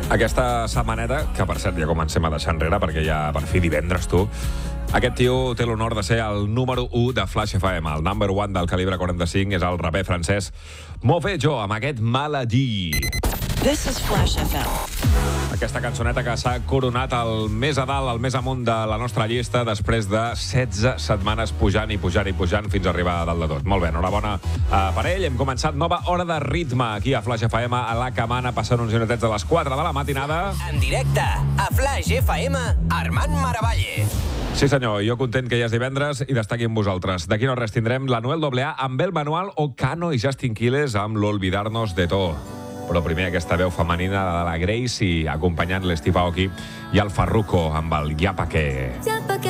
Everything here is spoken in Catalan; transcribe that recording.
Aquesta setmaneta, que per cert ja comencem a deixar enrere perquè ja per fi divendres, tu, aquest tio té l'honor de ser el número 1 de Flash FM. El number 1 del calibre 45 és el raper francès Movejo, amb aquest Maladie. This is Flash FM. Aquesta cançoneta que s'ha coronat el més a dalt, el més amunt de la nostra llista després de 16 setmanes pujant i pujant i pujant fins a arribar a dalt de tot. Molt bé, enhorabona per ell. Hem començat nova hora de ritme aquí a Flash FM, a la Camana, passant uns minutets de les 4 de la matinada. En directe, a Flash FM, Armand Maravalle. Sí, senyor, jo content que ja és divendres i d'estar aquí amb vosaltres. D'aquí no res tindrem la Noel AA amb el Manual o Cano i Justin Quiles amb l'Olvidarnos de To. Però primer aquesta veu femenina de la Grace i acompanyant l'Steve Aoki i el Farruko amb el Ja Pa' Què.